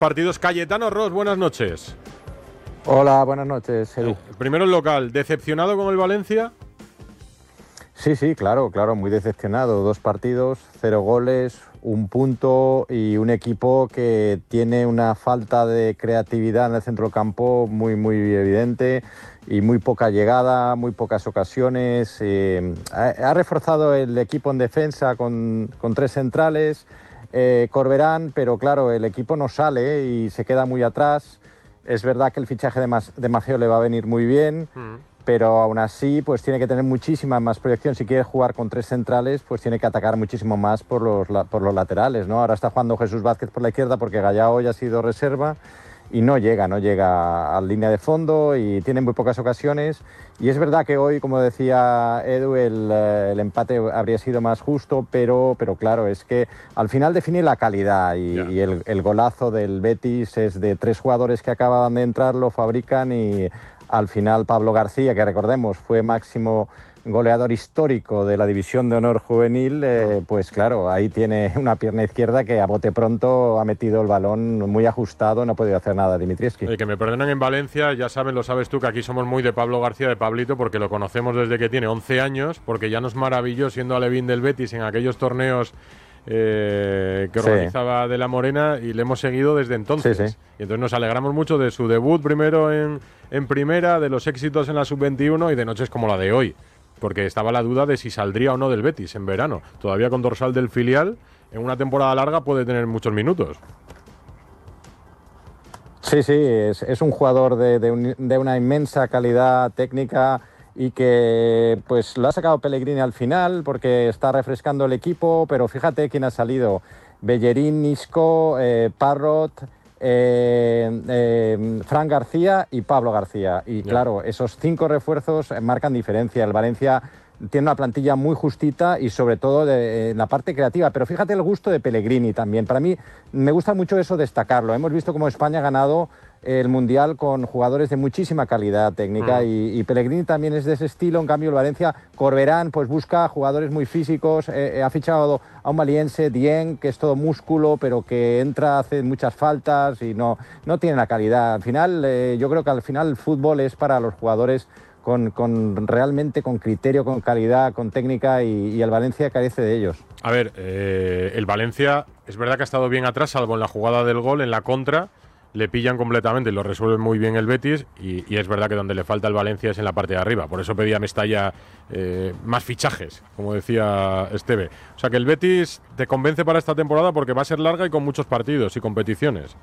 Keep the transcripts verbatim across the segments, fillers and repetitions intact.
partidos. Cayetano Ros, buenas noches. Hola, buenas noches, Edu. Eh, primero el local, ¿decepcionado con el Valencia? Sí, sí, claro, claro, muy decepcionado. Dos partidos, cero goles, un punto y un equipo que tiene una falta de creatividad en el centro del campo muy, muy evidente y muy poca llegada, muy pocas ocasiones. Eh, ha, ha reforzado el equipo en defensa con, con tres centrales, eh, Corberán, pero claro, el equipo no sale y se queda muy atrás. Es verdad que el fichaje de, Mas, de Maceo le va a venir muy bien, mm. pero aún así pues tiene que tener muchísima más proyección. Si quiere jugar con tres centrales, pues tiene que atacar muchísimo más por los, por los laterales, ¿no? Ahora está jugando Jesús Vázquez por la izquierda porque Gallao ya ha sido reserva y no llega, no llega a línea de fondo y tiene muy pocas ocasiones. Y es verdad que hoy, como decía Edu, el, el empate habría sido más justo, pero, pero claro, es que al final define la calidad y, yeah. y el, el golazo del Betis es de tres jugadores que acaban de entrar, lo fabrican y al final Pablo García, que recordemos fue máximo goleador histórico de la División de Honor Juvenil, eh, pues claro, ahí tiene una pierna izquierda que a bote pronto ha metido el balón muy ajustado, no ha podido hacer nada Dimitrievski. Oye, que me perdonen en Valencia, ya saben, lo sabes tú, que aquí somos muy de Pablo García, de Pablito, porque lo conocemos desde que tiene once años, porque ya nos maravilló siendo alevín del Betis en aquellos torneos eh, que organizaba sí. de la Morena y le hemos seguido desde entonces. Sí, sí. Y entonces nos alegramos mucho de su debut primero en, en primera, de los éxitos en la sub veintiuno y de noches como la de hoy. Porque estaba la duda de si saldría o no del Betis en verano. Todavía con dorsal del filial, en una temporada larga puede tener muchos minutos. Sí, sí, es, es un jugador de, de, un, de una inmensa calidad técnica y que pues lo ha sacado Pellegrini al final porque está refrescando el equipo, pero fíjate quién ha salido. Bellerín, Isco, eh, Parrot... Eh, eh, Fran García y Pablo García y yeah. claro, esos cinco refuerzos marcan diferencia. El Valencia tiene una plantilla muy justita y sobre todo de, en la parte creativa, pero fíjate el gusto de Pellegrini también. Para mí me gusta mucho eso destacarlo. Hemos visto cómo España ha ganado el Mundial con jugadores de muchísima calidad técnica mm. y, y Pellegrini también es de ese estilo. En cambio el Valencia, Corberán pues busca jugadores muy físicos, eh, ha fichado a un maliense, Dieng, que es todo músculo pero que entra, hace muchas faltas y no, no tiene la calidad. Al final eh, yo creo que al final el fútbol es para los jugadores con, con realmente con criterio, con calidad, con técnica y, y el Valencia carece de ellos. A ver, eh, el Valencia es verdad que ha estado bien atrás, salvo en la jugada del gol, en la contra le pillan completamente y lo resuelve muy bien el Betis y, y es verdad que donde le falta el Valencia es en la parte de arriba. Por eso pedía Mestalla eh, más fichajes, como decía Esteve. O sea que el Betis te convence para esta temporada porque va a ser larga y con muchos partidos y competiciones.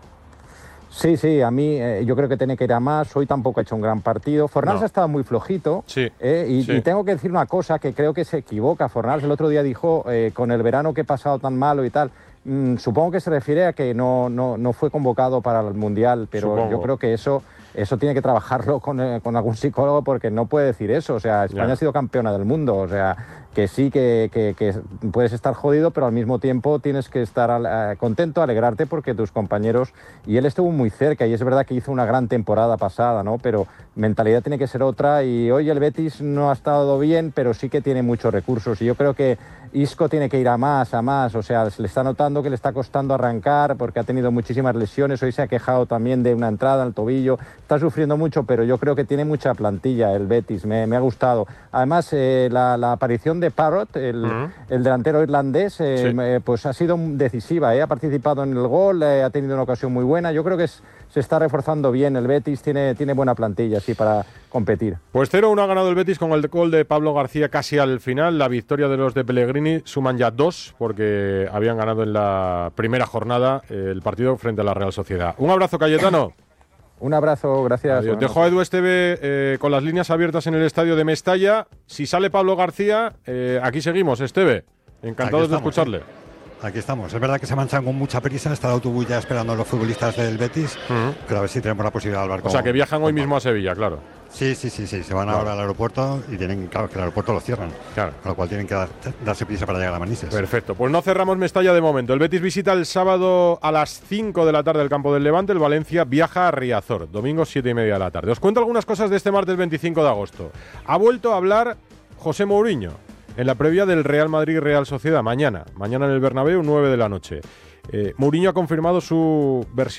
Sí, sí, a mí eh, yo creo que tiene que ir a más. Hoy tampoco ha hecho un gran partido. Fornals no. ha estado muy flojito. Sí, eh, y, sí. y tengo que decir una cosa que creo que se equivoca. Fornals el otro día dijo, eh, con el verano que he pasado tan malo y tal, mmm, supongo que se refiere a que no, no, no fue convocado para el Mundial, pero supongo. Yo creo que eso... Eso tiene que trabajarlo con, eh, con algún psicólogo porque no puede decir eso. O sea, España yeah. ha sido campeona del mundo. O sea, que sí que, que, que puedes estar jodido, pero al mismo tiempo tienes que estar eh, contento, alegrarte porque tus compañeros... Y él estuvo muy cerca y es verdad que hizo una gran temporada pasada, ¿no? Pero mentalidad tiene que ser otra y hoy el Betis no ha estado bien, pero sí que tiene muchos recursos. Y yo creo que Isco tiene que ir a más, a más. O sea, se le está notando que le está costando arrancar porque ha tenido muchísimas lesiones. Hoy se ha quejado también de una entrada al tobillo. Está sufriendo mucho, pero yo creo que tiene mucha plantilla el Betis, me, me ha gustado. Además, eh, la, la aparición de Parrot, el, uh-huh. el delantero irlandés, eh, sí. eh, pues ha sido decisiva, eh, ha participado en el gol, eh, ha tenido una ocasión muy buena. Yo creo que es, se está reforzando bien el Betis, tiene, tiene buena plantilla, sí, para competir. Pues cero uno ha ganado el Betis con el gol de Pablo García casi al final. La victoria de los de Pellegrini suman ya dos, porque habían ganado en la primera jornada el partido frente a la Real Sociedad. Un abrazo, Cayetano. Un abrazo, gracias. Adiós. Dejo a Edu Esteve eh, con las líneas abiertas en el estadio de Mestalla. Si sale Pablo García, eh, aquí seguimos, Esteve. Encantados de escucharle. ¿eh? Aquí estamos. Es verdad que se manchan con mucha prisa. Está el autobús ya esperando a los futbolistas del Betis. Uh-huh. Pero a ver si tenemos la posibilidad de hablar con... O sea, que viajan hoy mismo a Sevilla, claro. Sí, sí, sí, sí. Se van claro. ahora al aeropuerto y tienen, claro, que el aeropuerto lo cierran. Claro. Con lo cual tienen que dar, darse prisa para llegar a Manises. Perfecto. Pues no cerramos Mestalla de momento. El Betis visita el sábado a las cinco de la tarde el campo del Levante. El Valencia viaja a Riazor. Domingo siete y media de la tarde. Os cuento algunas cosas de este martes veinticinco de agosto. Ha vuelto a hablar José Mourinho en la previa del Real Madrid-Real Sociedad. Mañana. Mañana en el Bernabéu, nueve de la noche. Eh, Mourinho ha confirmado su versión